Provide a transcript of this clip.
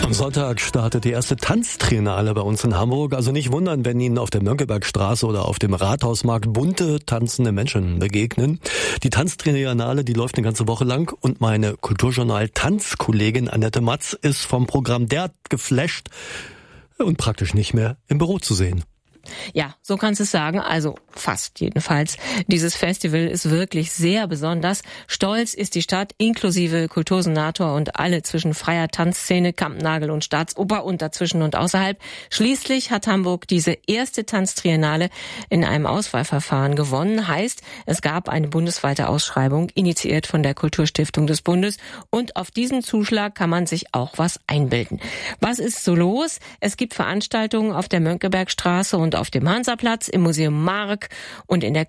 Am Sonntag startet die erste Tanztriennale bei uns in Hamburg. Also nicht wundern, wenn Ihnen auf der Mönckebergstraße oder auf dem Rathausmarkt bunte, tanzende Menschen begegnen. Die Tanztriennale, die läuft eine ganze Woche lang und meine Kulturjournal-Tanzkollegin Annette Matz ist vom Programm derart geflasht und praktisch nicht mehr im Büro zu sehen. Ja, so kannst du es sagen, also fast jedenfalls. Dieses Festival ist wirklich sehr besonders. Stolz ist die Stadt inklusive Kultursenator und alle zwischen freier Tanzszene, Kampnagel und Staatsoper und dazwischen und außerhalb. Schließlich hat Hamburg diese erste Tanztriennale in einem Auswahlverfahren gewonnen. Heißt, es gab eine bundesweite Ausschreibung, initiiert von der Kulturstiftung des Bundes. Und auf diesen Zuschlag kann man sich auch was einbilden. Was ist so los? Es gibt Veranstaltungen auf der Mönckebergstraße und auf dem Hansaplatz, im Museum Mark und in der